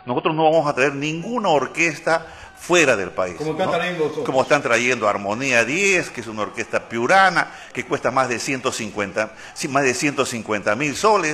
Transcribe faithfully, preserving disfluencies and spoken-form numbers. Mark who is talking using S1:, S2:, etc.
S1: nosotros no vamos a traer ninguna orquesta fuera del país.
S2: Como están
S1: ¿no?
S2: trayendo otros.
S1: Como están trayendo Armonía diez, que es una orquesta piurana, que cuesta más de ciento cincuenta, sí, más de ciento cincuenta mil soles.